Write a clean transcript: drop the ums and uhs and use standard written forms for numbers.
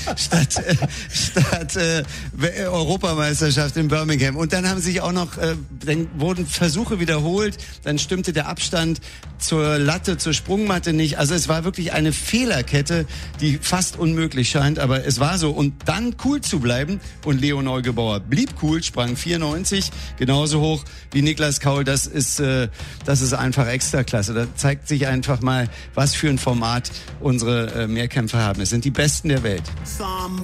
statt Europameisterschaft in Birmingham. Und dann haben sich auch noch, dann wurden Versuche wiederholt, dann stimmte der Abstand zur Latte, zur Sprungmatte nicht. Also es war wirklich eine Fehlerkette, die fast unmöglich scheint, aber es war so. Und dann cool zu bleiben, und Leo Neugebauer blieb cool, sprang 94, genauso hoch wie Niklas Kaul. Das ist einfach Extraklasse. Da zeigt sich einfach mal, was für ein Format unsere Mehrkämpfer haben. Es sind die Besten der Welt.